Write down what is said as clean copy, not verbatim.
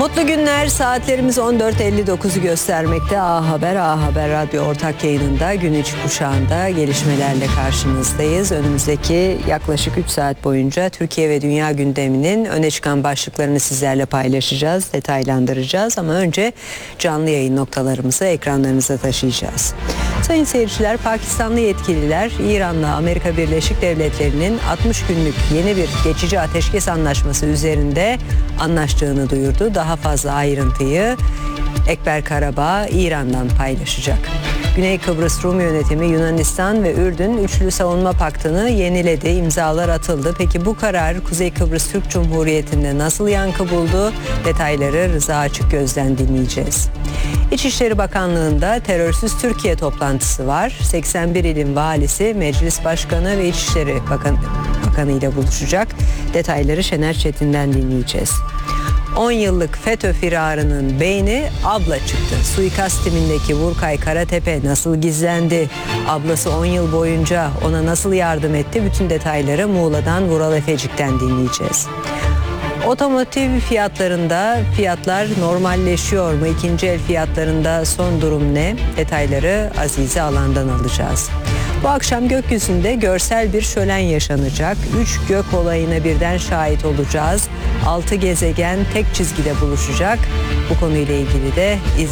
Mutlu günler, saatlerimiz 14.59'u göstermekte. A Haber Radyo ortak yayınında gün içi kuşağında gelişmelerle karşınızdayız. Önümüzdeki yaklaşık 3 saat boyunca Türkiye ve dünya gündeminin öne çıkan başlıklarını sizlerle paylaşacağız, detaylandıracağız. Ama önce canlı yayın noktalarımızı ekranlarınıza taşıyacağız. Sayın seyirciler, Pakistanlı yetkililer İran'la Amerika Birleşik Devletleri'nin 60 günlük yeni bir geçici ateşkes anlaşması üzerinde anlaştığını duyurdu. Daha fazla ayrıntıyı Ekber Karabağ İran'dan paylaşacak. Güney Kıbrıs Rum yönetimi Yunanistan ve Ürdün Üçlü Savunma Paktı'nı yeniledi, imzalar atıldı. Peki bu karar Kuzey Kıbrıs Türk Cumhuriyeti'nde nasıl yankı buldu? Detayları Rıza Açıkgöz'den dinleyeceğiz. İçişleri Bakanlığı'nda terörsüz Türkiye toplantısı var. 81 ilin valisi, Meclis Başkanı ve İçişleri Bakanı ile buluşacak. Detayları Şener Çetin'den dinleyeceğiz. 10 yıllık FETÖ firarının beyni abla çıktı. Suikast timindeki Burkay Karatepe nasıl gizlendi? Ablası 10 yıl boyunca ona nasıl yardım etti? Bütün detayları Muğla'dan Vural Efecik'ten dinleyeceğiz. Otomotiv fiyatlarında fiyatlar normalleşiyor mu? İkinci el fiyatlarında son durum ne? Detayları Azize Alan'dan alacağız. Bu akşam gökyüzünde görsel bir şölen yaşanacak. 3 gök olayına birden şahit olacağız. 6 gezegen tek çizgide buluşacak. Bu konuyla ilgili de